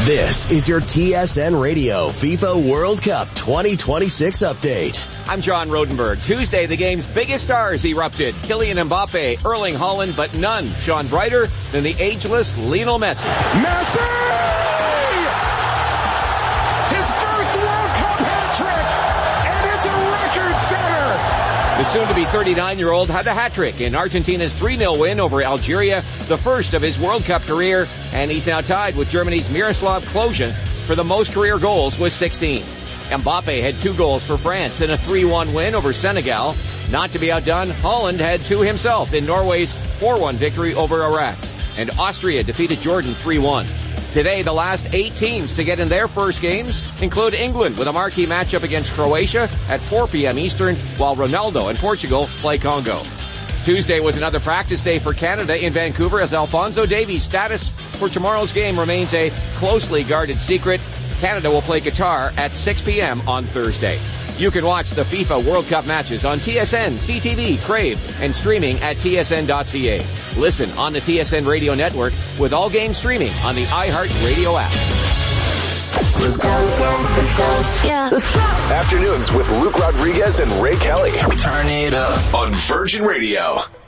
This is your TSN Radio FIFA World Cup 2026 update. I'm John Rodenberg. Tuesday, the game's biggest stars erupted. Kylian Mbappe, Erling Haaland, but none shone brighter than the ageless Lionel Messi. Messi! His first World Cup hat-trick, and it's a record setter. The soon-to-be 39-year-old had a hat-trick in Argentina's 3-0 win over Algeria, the first of his World Cup career, and he's now tied with Germany's Miroslav Klose for the most career goals with 16. Mbappe had 2 goals for France in a 3-1 win over Senegal. Not to be outdone, Haaland had 2 himself in Norway's 4-1 victory over Iraq. And Austria defeated Jordan 3-1. Today, the last 8 teams to get in their first games include England with a marquee matchup against Croatia at 4 p.m. Eastern, while Ronaldo and Portugal play Congo. Tuesday was another practice day for Canada in Vancouver as Alphonso Davies' status for tomorrow's game remains a closely guarded secret. Canada will play Qatar at 6 p.m. on Thursday. You can watch the FIFA World Cup matches on TSN, CTV, Crave, and streaming at tsn.ca. Listen on the TSN Radio Network with all games streaming on the iHeartRadio app. Afternoons with Luke Rodriguez and Ray Kelly. Turn it up on Virgin Radio.